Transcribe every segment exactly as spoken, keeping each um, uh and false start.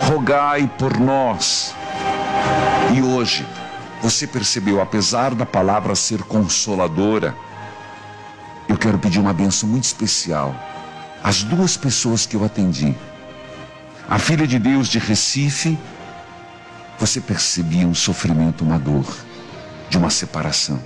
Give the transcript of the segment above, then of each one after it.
rogai por nós. E hoje, você percebeu, apesar da palavra ser consoladora, eu quero pedir uma bênção muito especial às duas pessoas que eu atendi. A filha de Deus de Recife, você percebia um sofrimento, uma dor, de uma separação.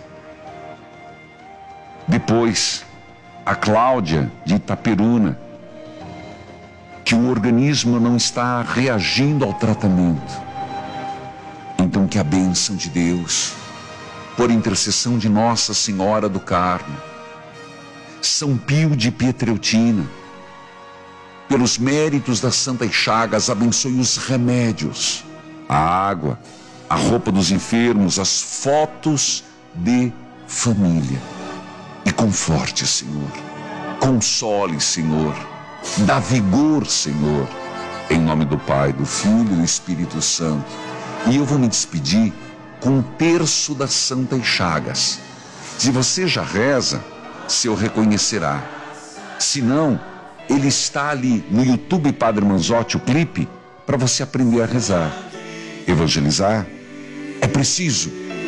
Depois, a Cláudia de Itaperuna, que o organismo não está reagindo ao tratamento. Então que a bênção de Deus, por intercessão de Nossa Senhora do Carmo, São Pio de Pietreutina, pelos méritos das Santas Chagas, abençoe os remédios, a água, a roupa dos enfermos, as fotos de família. E conforte, Senhor. Console, Senhor. Dá vigor, Senhor. Em nome do Pai, do Filho e do Espírito Santo. E eu vou me despedir com um terço das Santas Chagas. Se você já reza, seu reconhecerá. Se não, ele está ali no YouTube Padre Manzotti, o clipe, para você aprender a rezar. Evangelizar é preciso.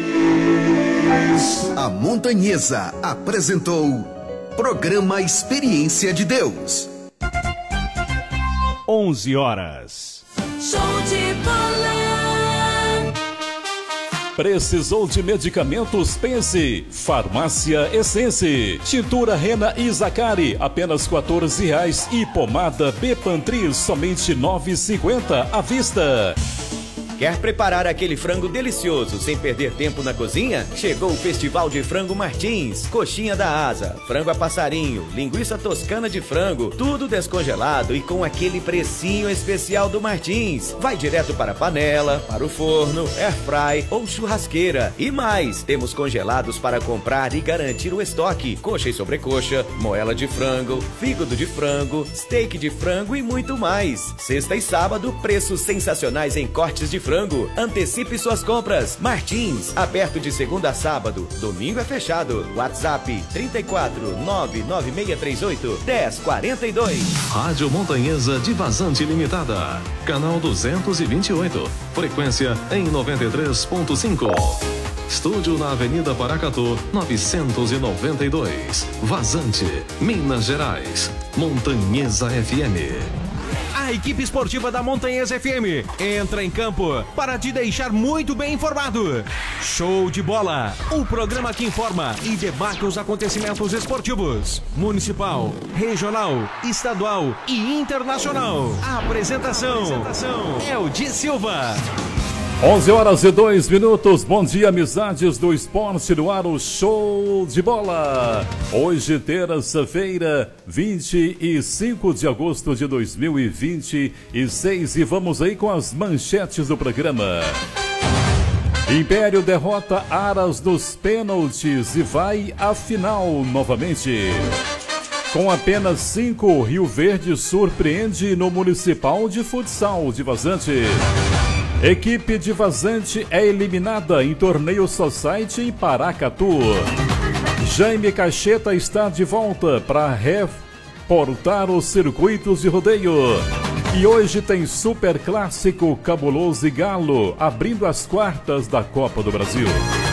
A Montanhesa apresentou Programa Experiência de Deus. onze horas. Show de bola. Precisou de medicamentos? Pense. Farmácia Essence. Tintura Rena e Zacari, apenas quatorze reais. E pomada Bepantri, somente nove reais e cinquenta centavos à vista. Quer preparar aquele frango delicioso sem perder tempo na cozinha? Chegou o Festival de Frango Martins. Coxinha da asa, frango a passarinho, linguiça toscana de frango, tudo descongelado e com aquele precinho especial do Martins. Vai direto para a panela, para o forno, airfry ou churrasqueira. E mais, temos congelados para comprar e garantir o estoque. Coxa e sobrecoxa, moela de frango, fígado de frango, steak de frango e muito mais. Sexta e sábado, preços sensacionais em cortes de frango. Antecipe suas compras. Martins, aberto de segunda a sábado. Domingo é fechado. WhatsApp trinta e quatro, nove nove seis três oito, dez quarenta e dois. Rádio Montanhesa de Vazante Limitada. Canal duzentos e vinte e oito. Frequência em noventa e três ponto cinco. Estúdio na Avenida Paracatu, novecentos e noventa e dois. Vazante, Minas Gerais. Montanhesa F M. A equipe esportiva da Montanhesa F M entra em campo para te deixar muito bem informado. Show de bola, o programa que informa e debate os acontecimentos esportivos, municipal, regional, estadual e internacional. A apresentação, apresentação é o Di Silva. onze horas e dois minutos, bom dia, amizades do esporte no ar, o Show de Bola. Hoje, terça-feira, vinte e cinco de agosto de dois mil e vinte e seis, e vamos aí com as manchetes do programa. Império derrota Aras nos pênaltis e vai à final novamente. Com apenas cinco, Rio Verde surpreende no Municipal de Futsal de Vazante. Equipe de Vazante é eliminada em torneio Society em Paracatu. Jaime Cacheta está de volta para reportar os circuitos de rodeio. E hoje tem Super Clássico Cabuloso e Galo, abrindo as quartas da Copa do Brasil.